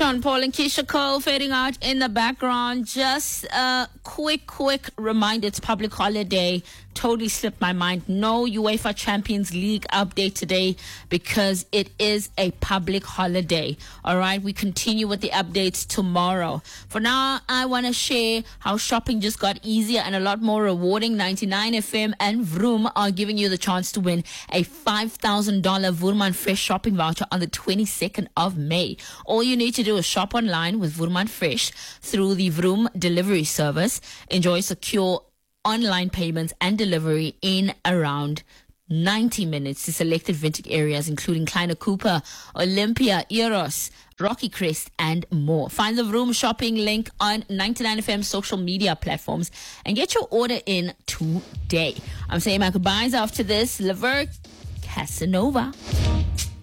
Sean Paul and Keisha Cole fading out in the background. Just a quick reminder, it's public holiday. Totally slipped my mind. No UEFA Champions League update today because it is a public holiday. All right, we continue with the updates tomorrow. For now, I want to share how shopping just got easier and a lot more rewarding. 99 FM and Vroom are giving you the chance to win a $5,000 Woermann Fresh shopping voucher on the 22nd of May. All you need to do is shop online with Woermann Fresh through the Vroom delivery service. Enjoy secure online payments and delivery in around 90 minutes to selected vintage areas including Kleiner Cooper, Olympia, Eros, Rocky Crest and more. Find the Vroom shopping link on 99FM social media platforms and get your order in today. I'm saying my goodbyes after this. Lever Casanova.